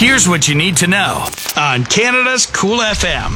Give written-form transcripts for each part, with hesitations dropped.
Here's what you need to know on Canada's Cool FM.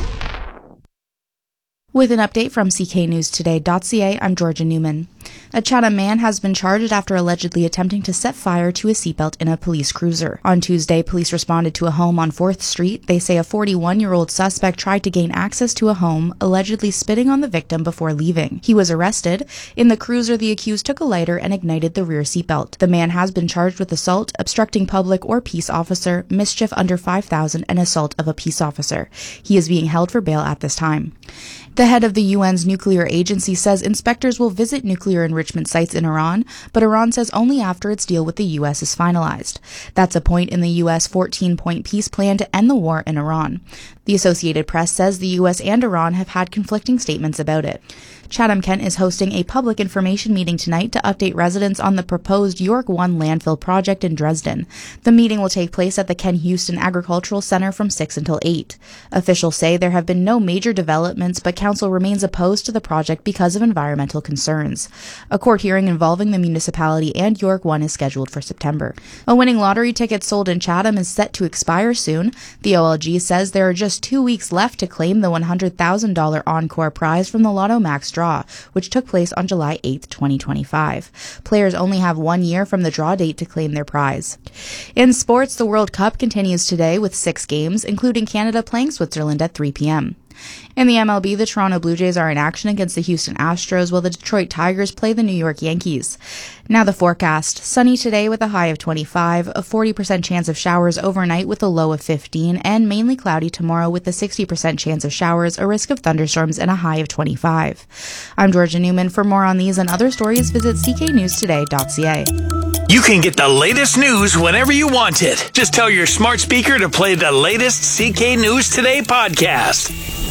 With an update from cknewstoday.ca, I'm Georgia Newman. A Chatham man has been charged after allegedly attempting to set fire to a seatbelt in a police cruiser. On Tuesday, police responded to a home on 4th Street. They say a 41-year-old suspect tried to gain access to a home, allegedly spitting on the victim before leaving. He was arrested. In the cruiser, the accused took a lighter and ignited the rear seatbelt. The man has been charged with assault, obstructing public or peace officer, mischief under $5,000, and assault of a peace officer. He is being held for bail at this time. The head of the UN's nuclear agency says inspectors will visit nuclear enrichment sites in Iran, but Iran says only after its deal with the U.S. is finalized. That's a point in the U.S. 14-point peace plan to end the war in Iran. The Associated Press says the U.S. and Iran have had conflicting statements about it. Chatham-Kent is hosting a public information meeting tonight to update residents on the proposed York 1 landfill project in Dresden. The meeting will take place at the Ken Houston Agricultural Center from 6 until 8. Officials say there have been no major developments, but council remains opposed to the project because of environmental concerns. A court hearing involving the municipality and York 1 is scheduled for September. A winning lottery ticket sold in Chatham is set to expire soon. The OLG says there are just 2 weeks left to claim the $100,000 Encore prize from the Lotto Max draw, which took place on July 8, 2025. Players only have 1 year from the draw date to claim their prize. In sports, the World Cup continues today with 6 games, including Canada playing Switzerland at 3 p.m. In the MLB, the Toronto Blue Jays are in action against the Houston Astros, while the Detroit Tigers play the New York Yankees. Now the forecast. Sunny today with a high of 25, a 40% chance of showers overnight with a low of 15, and mainly cloudy tomorrow with a 60% chance of showers, a risk of thunderstorms, and a high of 25. I'm Georgia Newman. For more on these and other stories, visit cknewstoday.ca. You can get the latest news whenever you want it. Just tell your smart speaker to play the latest CK News Today podcast.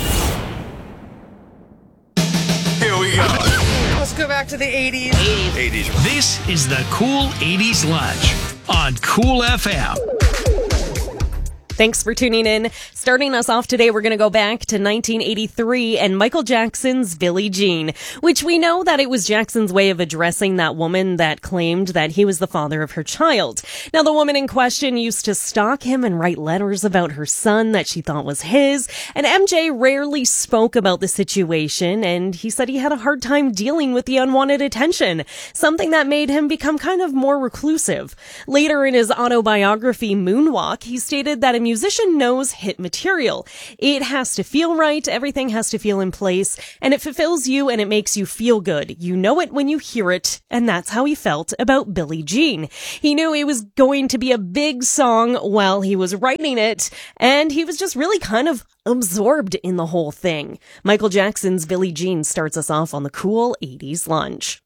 Here we go. Let's go back to the 80s. 80s. This is the Cool 80s Lunch on Cool FM. Thanks for tuning in. Starting us off today, we're going to go back to 1983 and Michael Jackson's Billie Jean, which we know that it was Jackson's way of addressing that woman that claimed that he was the father of her child. Now, the woman in question used to stalk him and write letters about her son that she thought was his, and MJ rarely spoke about the situation, and he said he had a hard time dealing with the unwanted attention, something that made him become kind of more reclusive. Later in his autobiography, Moonwalk, he stated that a musician knows hit material. It has to feel right, everything has to feel in place, and it fulfills you and it makes you feel good. You know it when you hear it, and that's how he felt about Billie Jean. He knew it was going to be a big song while he was writing it, and he was just really kind of absorbed in the whole thing. Michael Jackson's Billie Jean starts us off on the Cool 80s Lunch.